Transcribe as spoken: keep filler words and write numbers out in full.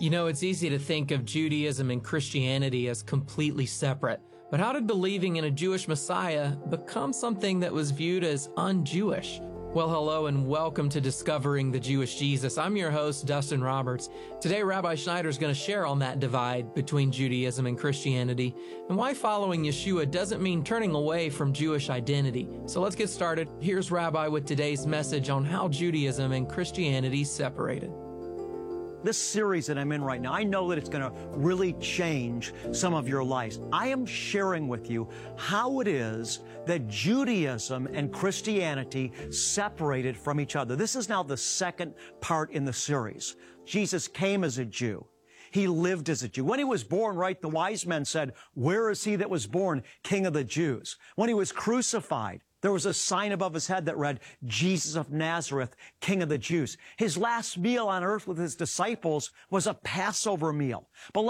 You know, it's easy to think of Judaism and Christianity as completely separate. But how did believing in a Jewish Messiah become something that was viewed as un-Jewish? Well, hello and welcome to Discovering the Jewish Jesus. I'm your host, Dustin Roberts. Today, Rabbi Schneider is going to share on that divide between Judaism and Christianity and why following Yeshua doesn't mean turning away from Jewish identity. So let's get started. Here's Rabbi with today's message on how Judaism and Christianity separated. This series that I'm in right now, I know that it's going to really change some of your lives. I am sharing with you how it is that Judaism and Christianity separated from each other. This is now the second part in the series. Jesus came as a Jew. He lived as a Jew. When he was born, right, the wise men said, "Where is he that was born King of the Jews?" When he was crucified, there was a sign above his head that read, "Jesus of Nazareth, King of the Jews." His last meal on earth with his disciples was a Passover meal. But